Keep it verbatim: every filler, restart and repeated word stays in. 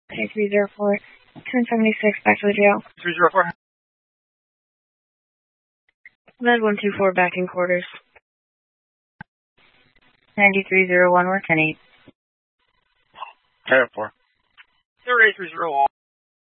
Okay, three zero four, ten seventy-six, back to the jail. three zero four. Med one two four, back in quarters. ninety-three zero one, we're ten eight. ten four. Zero eight three zero one.